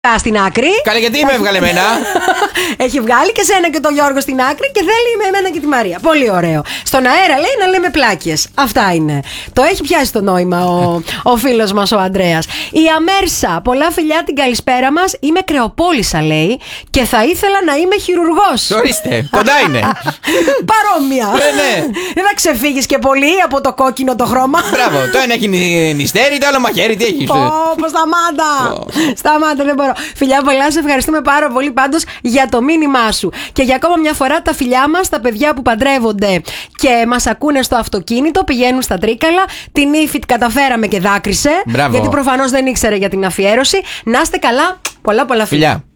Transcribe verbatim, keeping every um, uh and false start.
στην άκρη. Καλέ, γιατί με έβγαλε εμένα. Έχει βγάλει και σένα και τον Γιώργο στην άκρη και θέλει με εμένα και τη Μαρία. Πολύ ωραίο. Στον αέρα λέει να λέμε πλάκες. Αυτά είναι. Το έχει πιάσει το νόημα ο, ο φίλος μας ο Ανδρέας. Η Αμέρσα, πολλά φιλιά, την καλησπέρα μας. Είμαι Κρεοπόλισσα, λέει, και θα ήθελα να είμαι χειρουργός. Ορίστε, κοντά είναι. Παρόμοια. Ναι, ναι. Δεν θα ξεφύγεις και πολύ από το κόκκινο το χρώμα. Μπράβο, το ένα έχει νηστέρι, το άλλο μαχαίρι, τι έχεις. Πω, πω, σταμάτα. Σταμάτα, δεν μπορώ. Φιλιά πολλά, σε ευχαριστούμε πάρα πολύ πάντως για το μήνυμά σου. Και για ακόμα μια φορά τα φιλιά μας, τα παιδιά που παντρεύονται και μας ακούνε στο αυτοκίνητο, πηγαίνουν στα Τρίκαλα. Την Ήφη καταφέραμε και δάκρυσε. Μπράβο. Γιατί προφανώς δεν ήξερε για την αφιέρωση. Να είστε καλά, πολλά πολλά φιλιά. Φιλιά.